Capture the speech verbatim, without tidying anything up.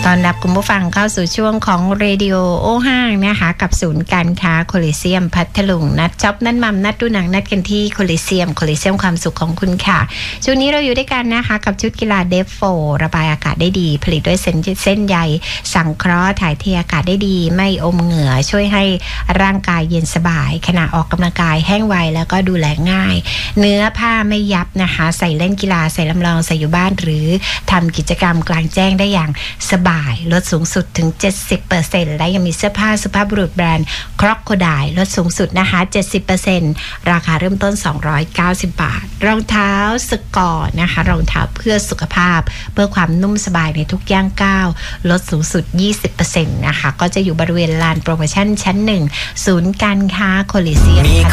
ตอนรับคุณผู้ฟังเข้าสู่ช่วงของเรดิโอโอห้างนะคะกับศูนย์การค้าโคลิเซียมพัทลุงนัดช็อปนัดมัมนัดดูหนังนัดกันที่โคลิเซียมโคลิเซียมความสุขของคุณค่ะช่วงนี้เราอยู่ด้วยกันนะคะกับชุดกีฬาเดฟโฟระบายอากาศได้ดีผลิตด้วยเส้นเส้นใยสังเคราะห์ถ่ายเทอากาศได้ดีไม่อมเหงื่อช่วยให้ร่างกายเย็นสบายขณะออกกำลังกายแห้งไวแล้วก็ดูแลง่ายเนื้อผ้าไม่ยับนะคะใส่เล่นกีฬาใส่ลำลองใส่อยู่บ้านหรือทำกิจกรรมกลางแจ้งได้อย่างสบายลดสูงสุดถึง เจ็ดสิบเปอร์เซ็นต์ และยังมีเสื้อผ้าสุภาพบุรุษแบรนด์คร็อกโคไดลดสูงสุดนะคะ เจ็ดสิบเปอร์เซ็นต์ ราคาเริ่มต้นสองร้อยเก้าสิบบาทรองเท้าสกอร์นะคะรองเท้าเพื่อสุขภาพเพื่อความนุ่มสบายในทุกย่างก้าวลดสูงสุด ยี่สิบเปอร์เซ็นต์ นะคะก็จะอยู่บริเวณลานโปรโมชั่นชั้นหนึ่งศูนย์การค้าโคลิเซียม